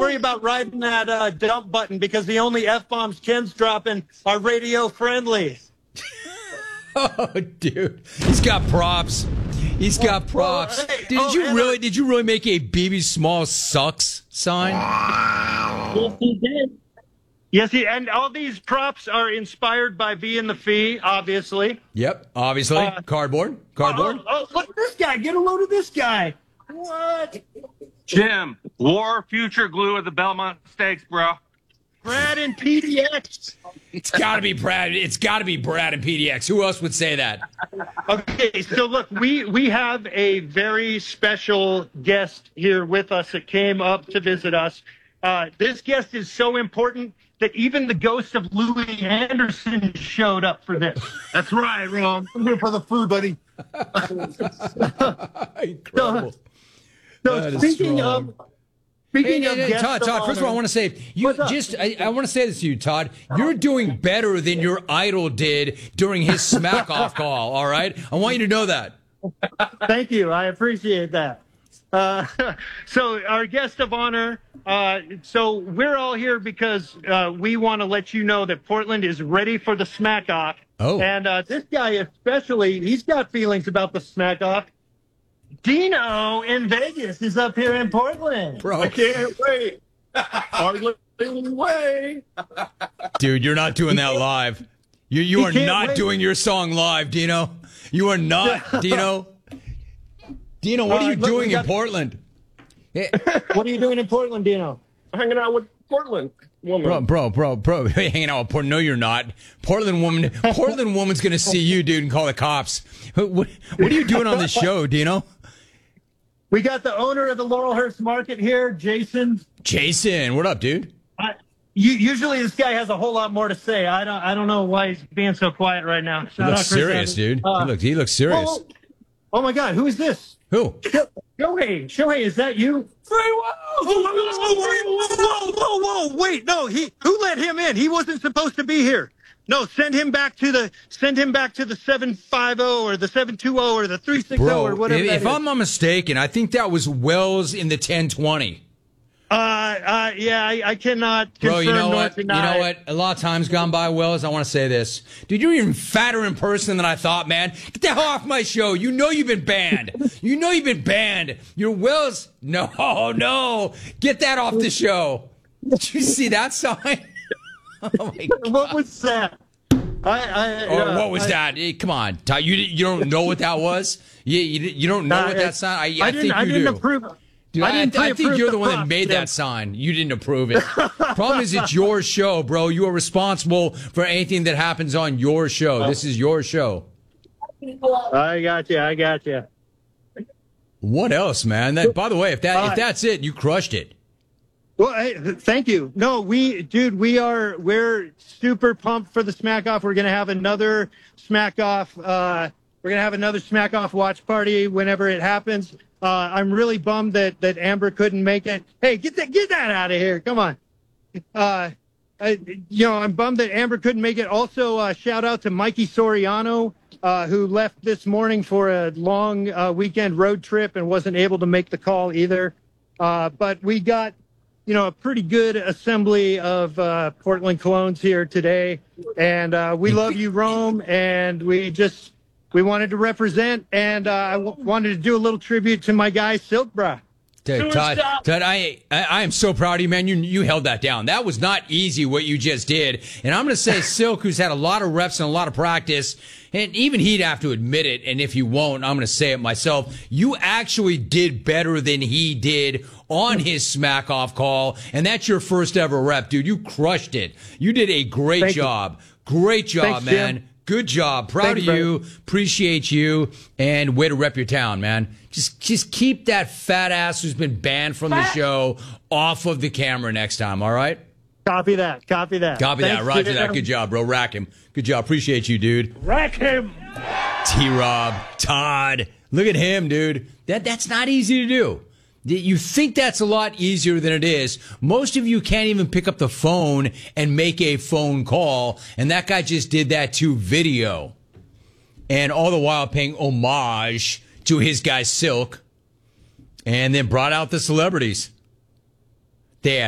worry about riding that dump button because the only F-bombs Ken's dropping are radio friendly. Oh, dude. He's got props. He's got props. Well, hey, Did you really make a BB Small sucks sign? Yes, he did. Yes, and all these props are inspired by V and the Fee, obviously. Yep, obviously. Cardboard. Oh, look at this guy. Get a load of this guy. What? Jim, War Future Glue at the Belmont Stakes, bro. Brad and PDX. It's got to be Brad. It's got to be Brad and PDX. Who else would say that? Okay, so look, we have a very special guest here with us that came up to visit us. This guest is so important that even the ghost of Louis Anderson showed up for this. That's right, Ron. I'm here for the food, buddy. Incredible. So speaking of guests, Todd. First of all, I want to say I want to say this to you, Todd. You're doing better than your idol did during his smack off call. All right, I want you to know that. Thank you. I appreciate that. So our guest of honor. So we're all here because we want to let you know that Portland is ready for the smack off. Oh. And this guy especially, he's got feelings about the smack off. Dino in Vegas is up here in Portland. Bro. I can't wait. Hardly way. Dude, you're not doing that live. You are not doing your song live, Dino. You are not, Dino. Dino, what are you doing in Portland? What are you doing in Portland, Dino? Hanging out with Portland woman. Bro. Hanging out with Portland. No, you're not. Portland woman's going to see you, dude, and call the cops. What are you doing on this show, Dino? We got the owner of the Laurelhurst Market here, Jason. Jason, what up, dude? Usually this guy has a whole lot more to say. I don't know why he's being so quiet right now. He looks serious, dude. He looks serious. Oh my God, who is this? Who? Shohei, is that you? Whoa! Wait, no, who let him in? He wasn't supposed to be here. No, send him back to the 750 or the 720 or the 360 or whatever. If I'm not mistaken, I think that was Wells in the 1020. Yeah, I cannot confirm. Bro, you know what? Deny. You know what? A lot of times gone by, Wells. I want to say this, dude. You're even fatter in person than I thought, man. Get the hell off my show. You know you've been banned. You're Wells. No. Get that off the show. Did you see that sign? Oh my God. What was that? What was that? Hey, come on, Todd. You don't know what that was? You don't know what that sign? I think you didn't do. Approve. Dude, I think you're the one that made that sign. You didn't approve it. Problem is, it's your show, bro. You are responsible for anything that happens on your show. This is your show. I got you. What else, man? By the way, if that's it, you crushed it. Well, hey, thank you. No, we're super pumped for the Smack Off. We're gonna have another Smack Off. We're gonna have another Smack Off watch party whenever it happens. I'm really bummed that Amber couldn't make it. Hey, get that out of here! Come on. I'm bummed that Amber couldn't make it. Also, shout out to Mikey Soriano, who left this morning for a long weekend road trip and wasn't able to make the call either. But we got, a pretty good assembly of Portland clones here today, and we love you, Rome, and we wanted to represent, and I wanted to do a little tribute to my guy, Silk Bra. Todd, I am so proud of you, man. You held that down. That was not easy what you just did. And I'm going to say Silk, who's had a lot of reps and a lot of practice, and even he'd have to admit it, and if you won't, I'm going to say it myself. You actually did better than he did on his smack off call, and that's your first ever rep, dude. You crushed it. You did a great job. Great job, man. Jim. Good job. Proud of you. Appreciate you. And way to rep your town, man. Just keep that fat ass who's been banned from the show off of the camera next time, all right? Copy that. Roger that. Good job, bro. Rack him. Good job. Appreciate you, dude. Rack him. T-Rob. Todd. Look at him, dude. That's not easy to do. You think that's a lot easier than it is. Most of you can't even pick up the phone and make a phone call, and that guy just did that to video. And all the while paying homage to his guy Silk, and then brought out the celebrities.